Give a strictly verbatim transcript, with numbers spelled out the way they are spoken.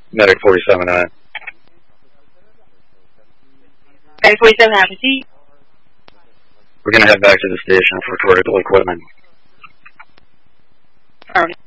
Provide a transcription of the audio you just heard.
Medic forty-seven nine. Medic forty-seven nine, proceed. We're going to head back to the station for critical equipment. Alright.